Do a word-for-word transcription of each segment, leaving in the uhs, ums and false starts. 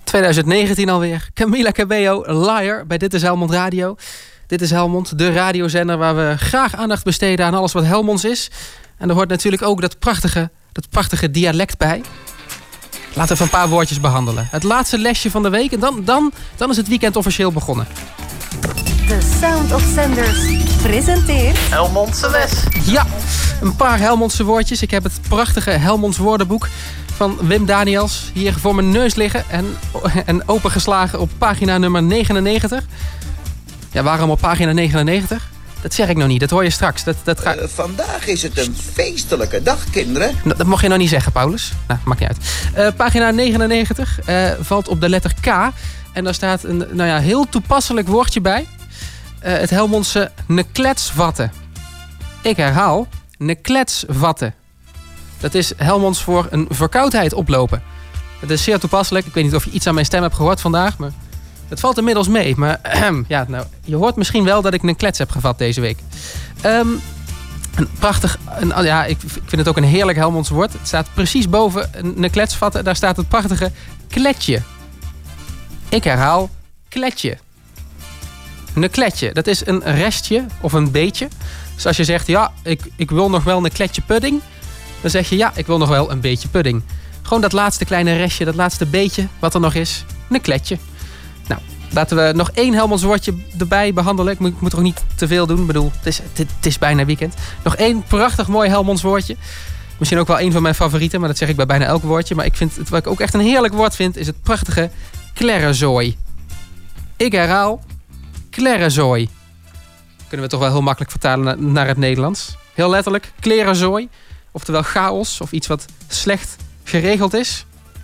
twintig negentien alweer. Camila Cabello, Liar, bij Dit is Helmond Radio. Dit is Helmond, de radiozender waar we graag aandacht besteden aan alles wat Helmonds is. En er hoort natuurlijk ook dat prachtige, dat prachtige dialect bij. Laten we even een paar woordjes behandelen. Het laatste lesje van de week en dan, dan, dan is het weekend officieel begonnen. The Sound of Sanders presenteert Helmondse les. Ja, een paar Helmondse woordjes. Ik heb het prachtige Helmonds woordenboek van Wim Daniels hier voor mijn neus liggen. En, en opengeslagen op pagina nummer negenennegentig. Ja, waarom op pagina negenennegentig? Dat zeg ik nog niet, dat hoor je straks. Dat, dat ga... uh, vandaag is het een feestelijke dag, kinderen. Dat, dat mocht je nog niet zeggen, Paulus. Nou, maakt niet uit. Uh, pagina negenennegentig uh, valt op de letter K. En daar staat een nou ja, heel toepasselijk woordje bij. Uh, het Helmondse nekletsvatten. Ik herhaal, nekletsvatten. Dat is Helmonds voor een verkoudheid oplopen. Dat is zeer toepasselijk. Ik weet niet of je iets aan mijn stem hebt gehoord vandaag, maar het valt inmiddels mee. Maar ja, nou, je hoort misschien wel dat ik een klets heb gevat deze week. Um, een prachtig, een, ja, ik, ik vind het ook een heerlijk Helmonds woord. Het staat precies boven een kletsvatten. Daar staat het prachtige kletje. Ik herhaal, kletje. Een kletje, dat is een restje of een beetje. Dus als je zegt, ja, ik, ik wil nog wel een kletje pudding, dan zeg je, ja, ik wil nog wel een beetje pudding. Gewoon dat laatste kleine restje, dat laatste beetje wat er nog is. Een kletje. Nou, laten we nog één Helmonds woordje erbij behandelen. Ik moet, ik moet er ook niet te veel doen. Ik bedoel, het is, het, het is bijna weekend. Nog één prachtig mooi Helmonds woordje. Misschien ook wel één van mijn favorieten, maar dat zeg ik bij bijna elk woordje. Maar ik vind het, wat ik ook echt een heerlijk woord vind, is het prachtige klerrenzooi. Ik herhaal, klerrenzooi. Kunnen we toch wel heel makkelijk vertalen naar het Nederlands. Heel letterlijk, klerenzooi. Oftewel chaos of iets wat slecht geregeld is.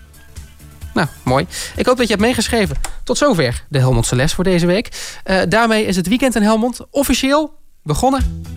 Nou, mooi. Ik hoop dat je hebt meegeschreven. Tot zover de Helmondse les voor deze week. Uh, daarmee is het weekend in Helmond officieel begonnen.